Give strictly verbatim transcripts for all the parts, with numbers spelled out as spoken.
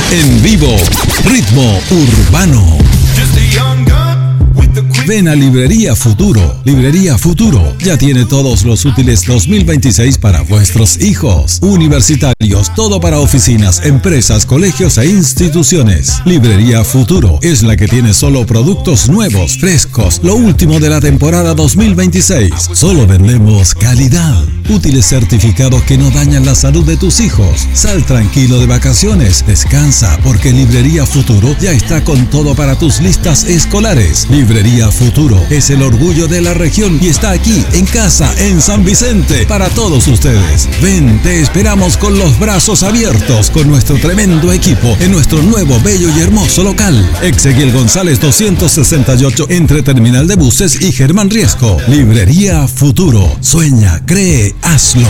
En vivo, Ritmo Urbano. Ven a Librería Futuro. Librería Futuro ya tiene todos los útiles dos mil veintiséis para vuestros hijos. Universitarios, todo para oficinas, empresas, colegios e instituciones. Librería Futuro es la que tiene solo productos nuevos, frescos, lo último de la temporada dos mil veintiséis. Solo vendemos calidad. Útiles certificados que no dañan la salud de tus hijos. Sal tranquilo de vacaciones, descansa, porque Librería Futuro ya está con todo para tus listas escolares. Librería Futuro es el orgullo de la región y está aquí, en casa, en San Vicente, para todos ustedes. Ven, te esperamos con los brazos abiertos, con nuestro tremendo equipo, en nuestro nuevo, bello y hermoso local. Exequiel González doscientos sesenta y ocho, entre Terminal de Buses y Germán Riesco. Librería Futuro. Sueña, cree, hazlo.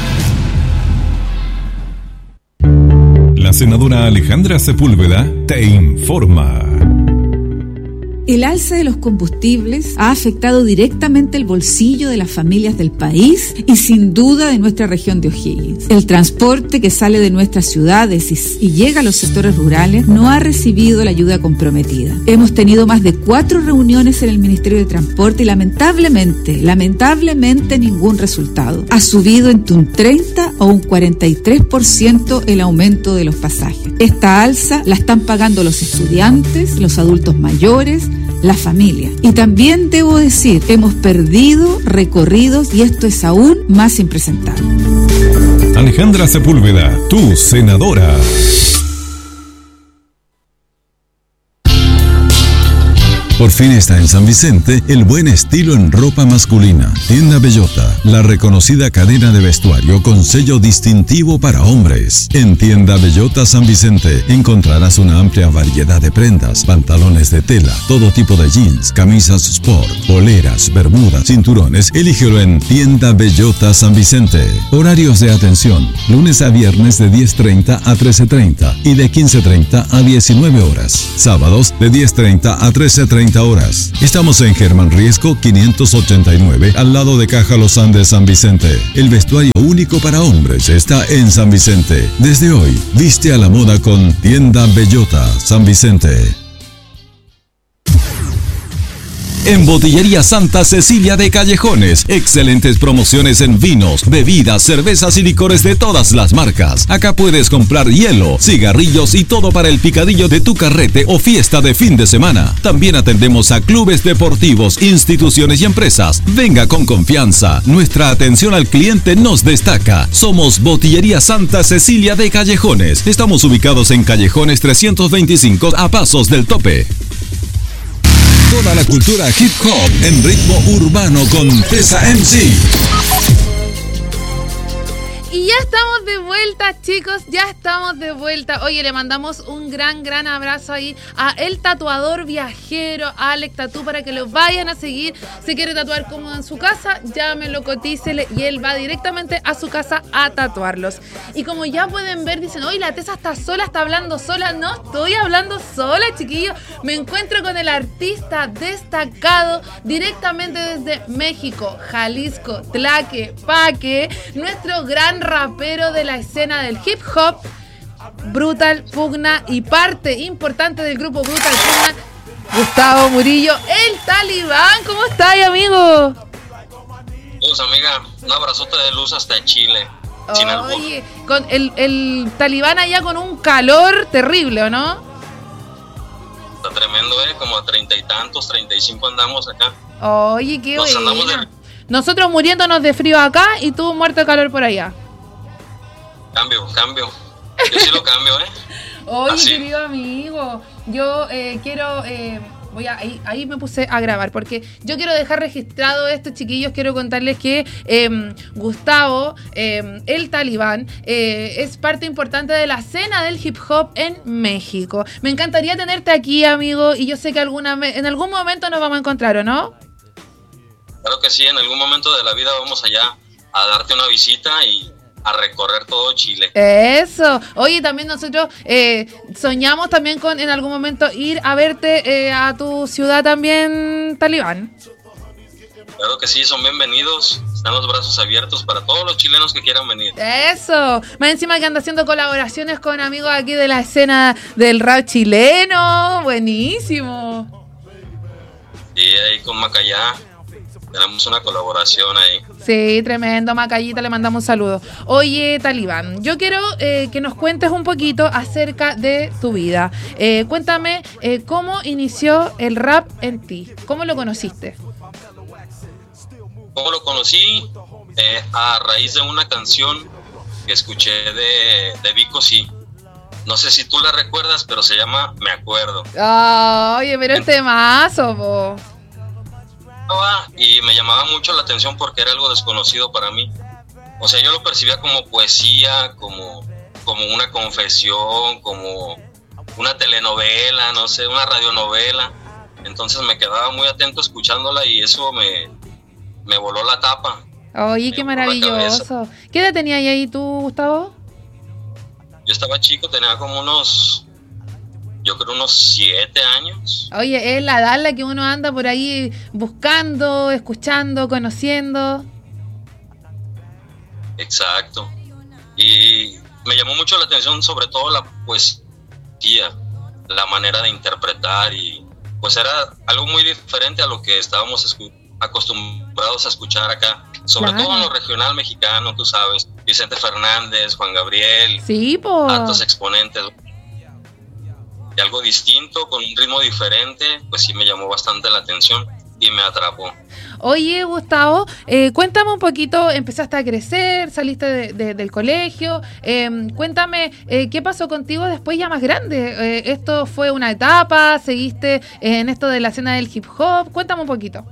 La senadora Alejandra Sepúlveda te informa. El alza de los combustibles ha afectado directamente el bolsillo de las familias del país y sin duda de nuestra región de O'Higgins. El transporte que sale de nuestras ciudades y, y llega a los sectores rurales no ha recibido la ayuda comprometida. Hemos tenido más de cuatro reuniones en el Ministerio de Transporte y lamentablemente, lamentablemente ningún resultado. Ha subido entre un treinta o un cuarenta y tres por ciento el aumento de los pasajes. Esta alza la están pagando los estudiantes, los adultos mayores, la familia. Y también debo decir, hemos perdido recorridos y esto es aún más impresentable. Alejandra Sepúlveda, tu senadora. Por fin está en San Vicente el buen estilo en ropa masculina. Tienda Bellota, la reconocida cadena de vestuario con sello distintivo para hombres. En Tienda Bellota San Vicente encontrarás una amplia variedad de prendas, pantalones de tela, todo tipo de jeans, camisas sport, poleras, bermudas, cinturones. Elígelo en Tienda Bellota San Vicente. Horarios de atención, lunes a viernes de diez treinta a trece treinta y de quince treinta a diecinueve horas. Sábados de diez treinta a trece treinta horas. Estamos en Germán Riesco quinientos ochenta y nueve, al lado de Caja Los Andes San Vicente. El vestuario único para hombres está en San Vicente. Desde hoy, viste a la moda con Tienda Bellota San Vicente. En Botillería Santa Cecilia de Callejones, excelentes promociones en vinos, bebidas, cervezas y licores de todas las marcas. Acá puedes comprar hielo, cigarrillos y todo para el picadillo de tu carrete o fiesta de fin de semana. También atendemos a clubes deportivos, instituciones y empresas. Venga con confianza, nuestra atención al cliente nos destaca. Somos Botillería Santa Cecilia de Callejones. Estamos ubicados en Callejones trescientos veinticinco, a pasos del Tope. Toda la cultura hip hop en ritmo urbano con Tessa M C. Y ya estamos de vuelta, chicos, ya estamos de vuelta. Oye, le mandamos un gran, gran abrazo ahí a El Tatuador Viajero, a Alex Tatú, para que lo vayan a seguir. Si quiere tatuar cómodo en su casa, llámenlo, cotícele y él va directamente a su casa a tatuarlos. Y como ya pueden ver, dicen, oye, la Tessa está sola, está hablando sola. No estoy hablando sola, chiquillos. Me encuentro con el artista destacado directamente desde México, Jalisco, Tlaquepaque, nuestro gran rapero de la escena del hip hop, Brutal Pugna, y parte importante del grupo Brutal Pugna, Gustavo Murillo, el Talibán. ¿Cómo estás, amigo? Pues, amiga, un abrazote de luz hasta Chile. Oye, con el, el Talibán allá con un calor terrible, ¿o no? Está tremendo, ¿eh? Como a treinta y tantos, treinta y cinco andamos acá. Oye, qué Nos bueno. andamos de... Nosotros muriéndonos de frío acá y tú muerto de calor por allá. Cambio, cambio. Yo sí lo cambio, ¿eh? Oye, Así. querido amigo, yo eh, quiero... Eh, voy a, ahí, ahí me puse a grabar, porque yo quiero dejar registrado esto, chiquillos. Quiero contarles que eh, Gustavo, eh, el Talibán, eh, es parte importante de la escena del hip hop en México. Me encantaría tenerte aquí, amigo, y yo sé que alguna en algún momento nos vamos a encontrar, ¿o no? Claro que sí, en algún momento de la vida vamos allá a darte una visita y a recorrer todo Chile. Eso. Oye, también nosotros eh, soñamos también con en algún momento ir a verte eh, a tu ciudad también, Talibán. Claro que sí, son bienvenidos. están los brazos abiertos para todos los chilenos que quieran venir. Eso, más encima que anda haciendo colaboraciones con amigos aquí de la escena del rap chileno, buenísimo. Sí, ahí con Macayá tenemos una colaboración ahí. Sí, tremendo, Macayita, le mandamos un saludo. Oye, Talibán, yo quiero eh, que nos cuentes un poquito acerca de tu vida. Eh, cuéntame eh, cómo inició el rap en ti, cómo lo conociste. ¿Cómo lo conocí? Eh, a raíz de una canción que escuché de, de Vico Sí. No sé si tú la recuerdas, pero se llama Me Acuerdo. Oh, oye, pero es temazo, po. Y me llamaba mucho la atención porque era algo desconocido para mí. O sea, yo lo percibía como poesía, como, como una confesión, como una telenovela, no sé, una radionovela. Entonces me quedaba muy atento escuchándola y eso me, me voló la tapa. Oye, qué maravilloso. ¿Qué edad tenías ahí tú, Gustavo? Yo estaba chico, tenía como unos, yo creo unos siete años. Oye, es la edad en la que uno anda por ahí buscando, escuchando, conociendo. Exacto. Y me llamó mucho la atención sobre todo la poesía, la manera de interpretar y pues era algo muy diferente a lo que estábamos escu- acostumbrados a escuchar acá. Sobre claro. todo en lo regional mexicano, tú sabes, Vicente Fernández, Juan Gabriel, sí, po. altos exponentes. Y algo distinto, con un ritmo diferente, pues sí me llamó bastante la atención y me atrapó. Oye, Gustavo, eh, cuéntame un poquito, empezaste a crecer, saliste de, de, del colegio, eh, cuéntame eh, qué pasó contigo después ya más grande. Eh, ¿Esto fue una etapa? ¿Seguiste en esto de la escena del hip hop? Cuéntame un poquito.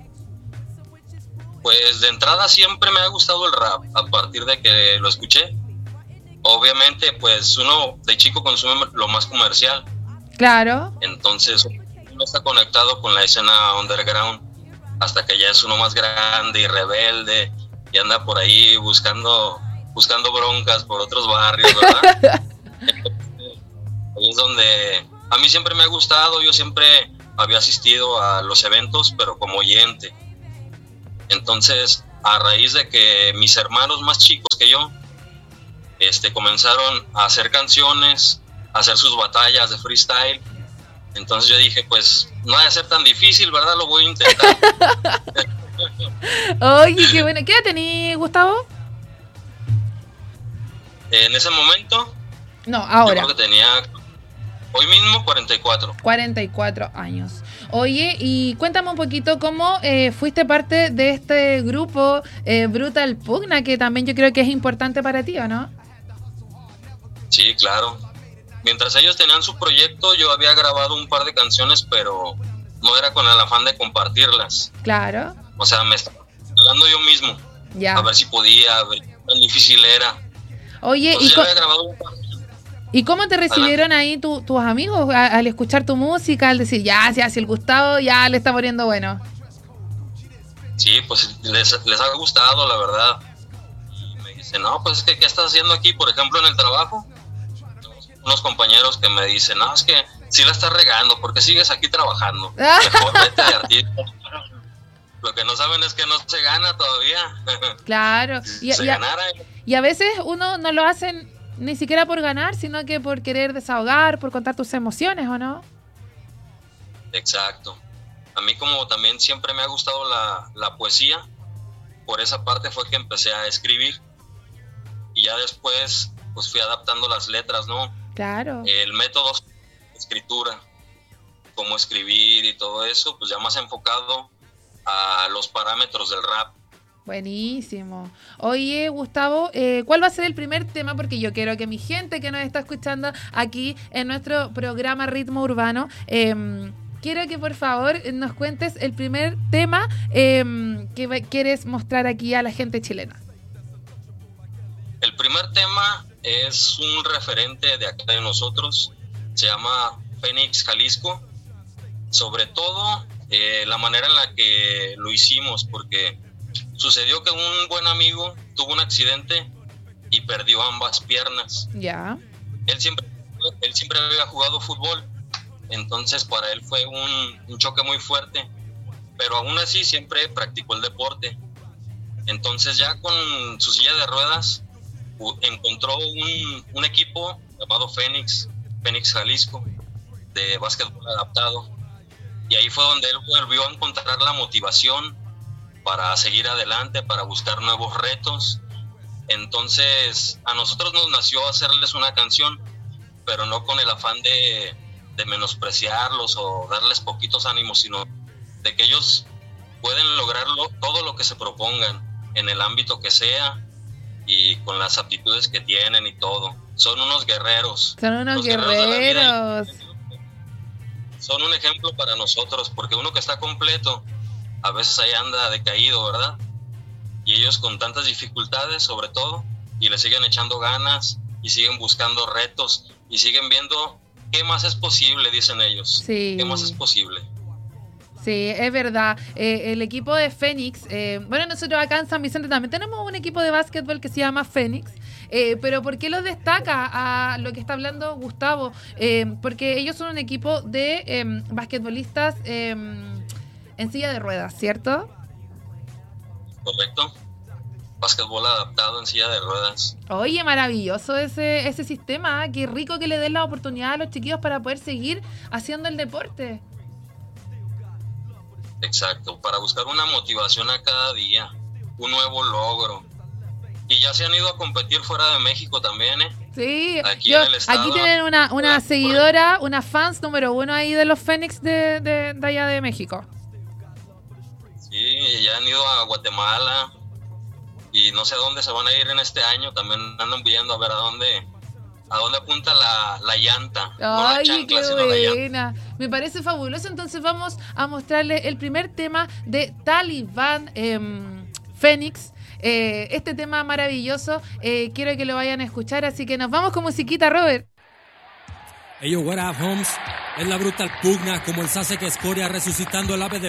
Pues de entrada siempre me ha gustado el rap, a partir de que lo escuché. Obviamente, pues uno de chico consume lo más comercial. Claro. Entonces uno está conectado con la escena underground hasta que ya es uno más grande y rebelde y anda por ahí buscando buscando broncas por otros barrios, ¿verdad? Ahí es donde a mí siempre me ha gustado. Yo siempre había asistido a los eventos, pero como oyente. Entonces, a raíz de que mis hermanos más chicos que yo este, comenzaron a hacer canciones, a hacer sus batallas de freestyle, entonces yo dije, pues, no ha de ser tan difícil, ¿verdad? Lo voy a intentar. Oye, qué bueno. ¿Qué edad tenías, Gustavo? En ese momento, no, ahora. yo creo que tenía, hoy mismo, cuarenta y cuatro. cuarenta y cuatro años. Oye, y cuéntame un poquito cómo eh, fuiste parte de este grupo eh, Brutal Pugna, que también yo creo que es importante para ti, ¿o no? Sí, claro. Mientras ellos tenían su proyecto, yo había grabado un par de canciones, pero no era con el afán de compartirlas. Claro. O sea, me estaba hablando yo mismo. Ya. A ver si podía, a ver qué tan difícil era. Oye, Entonces, ¿y, yo co- había grabado un par. ¿y cómo te recibieron ahí tu, tus amigos a- al escuchar tu música, al decir, ya, ya, si el Gustavo ya le está poniendo bueno? Sí, pues les, les ha gustado, la verdad. Y me dicen, no, pues es que, ¿qué estás haciendo aquí? Por ejemplo, en el trabajo. Unos compañeros que me dicen, no, es que sí la estás regando, ¿por qué sigues aquí trabajando? Mejor vete de artista. Lo que no saben es que no se gana todavía. Claro. Si Y, se y a, ganara, y a veces uno no lo hace ni siquiera por ganar, sino que por querer desahogar, por contar tus emociones, ¿o no? exacto. A mí como también siempre me ha gustado la, la poesía, por esa parte fue que empecé a escribir. Y ya después pues fui adaptando las letras, ¿no? Claro. El método de escritura, cómo escribir y todo eso, pues ya más enfocado a los parámetros del rap. Buenísimo. Oye, Gustavo, eh, ¿cuál va a ser el primer tema? Porque yo quiero que mi gente que nos está escuchando aquí en nuestro programa Ritmo Urbano, eh, quiero que por favor nos cuentes el primer tema eh, que va- quieres mostrar aquí a la gente chilena. El primer tema es un referente de acá de nosotros, se llama Fénix Jalisco. Sobre todo eh, la manera en la que lo hicimos, porque sucedió que un buen amigo tuvo un accidente y perdió ambas piernas. Ya. Él siempre, él siempre había jugado fútbol, entonces para él fue un, un choque muy fuerte, pero aún así siempre practicó el deporte. Entonces ya con su silla de ruedas encontró un, un equipo llamado Fénix, Fénix Jalisco, de básquetbol adaptado. Y ahí fue donde él volvió a encontrar la motivación para seguir adelante, para buscar nuevos retos. Entonces a nosotros nos nació hacerles una canción, pero no con el afán de, de menospreciarlos o darles poquitos ánimos, sino de que ellos pueden lograrlo todo lo que se propongan, en el ámbito que sea y con las aptitudes que tienen y todo. Son unos guerreros. Son unos Los guerreros. de la vida son un ejemplo para nosotros, porque uno que está completo, a veces ahí anda decaído, ¿verdad? Y ellos con tantas dificultades, sobre todo, y le siguen echando ganas, y siguen buscando retos, y siguen viendo qué más es posible, dicen ellos. Sí. ¿Qué más es posible? Sí, es verdad. Eh, el equipo de Fénix, eh, bueno, nosotros acá en San Vicente también tenemos un equipo de básquetbol que se llama Fénix. Eh, pero ¿por qué los destaca a lo que está hablando Gustavo? Eh, porque ellos son un equipo de eh, basquetbolistas eh, en silla de ruedas, ¿cierto? Correcto. Básquetbol adaptado en silla de ruedas. Oye, maravilloso ese, ese sistema. ¿eh? Qué rico que le den la oportunidad a los chiquillos para poder seguir haciendo el deporte. Exacto, para buscar una motivación a cada día, un nuevo logro. Y ya se han ido a competir fuera de México también, ¿eh? Sí, aquí, yo, en el estado, aquí tienen una, una seguidora, una fans número uno ahí de los Fénix de, de, de allá de México. Sí, ya han ido a Guatemala y no sé a dónde se van a ir en este año. También andan viendo a ver a dónde a dónde apunta la, la llanta. Ay, no la chancla, qué sino la llanta. buena. Me parece fabuloso. Entonces vamos a mostrarles el primer tema de Taliban eh, Fénix. Eh, este tema maravilloso, eh, quiero que lo vayan a escuchar, así que nos vamos con musiquita, Robert. Hey yo, what up, Holmes? Es la brutal pugna como el Sase que escoria resucitando el ave de